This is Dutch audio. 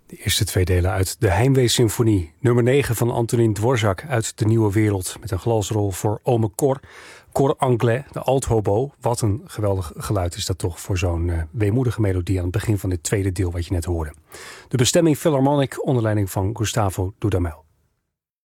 De eerste twee delen uit de Heimwee-symfonie. Nummer 9 van Antonin Dvorak uit De Nieuwe Wereld. Met een glasrol voor ome Cor. Cor Anglais, de althobo. Wat een geweldig geluid is dat toch voor zo'n weemoedige melodie aan het begin van dit tweede deel wat je net hoorde. De bestemming Philharmonic onder leiding van Gustavo Dudamel.